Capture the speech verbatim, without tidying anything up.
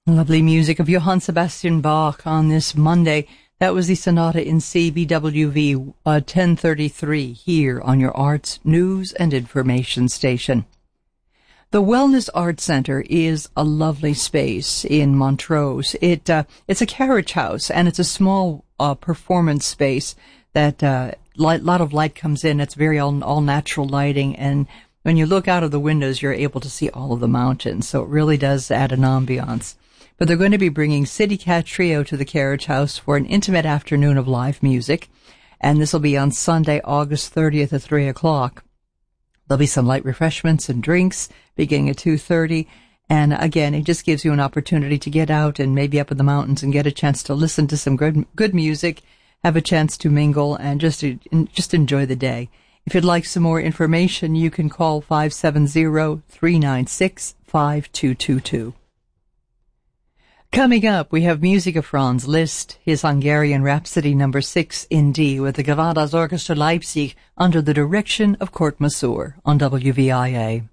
Lovely music of Johann Sebastian Bach on this Monday. That was the Sonata in C, B W V uh, ten thirty-three here on your Arts, News and Information station. The Wellness Arts Center is a lovely space in Montrose. It uh, It's a carriage house, and it's a small uh, performance space that a uh, light, lot of light comes in. It's very all, all natural lighting, and when you look out of the windows, you're able to see all of the mountains, so it really does add an ambiance. But they're going to be bringing City Cat Trio to the Carriage House for an intimate afternoon of live music, and this will be on Sunday, August thirtieth at three o'clock. There'll be some light refreshments and drinks beginning at two thirty, and again, it just gives you an opportunity to get out and maybe up in the mountains and get a chance to listen to some good, good music, have a chance to mingle, and just, just enjoy the day. If you'd like some more information, you can call five seven zero, three nine six, five two two two. Coming up, we have music of Franz Liszt, his Hungarian Rhapsody number six in D with the Gavadas Orchestra Leipzig under the direction of Kurt Masur on W V I A.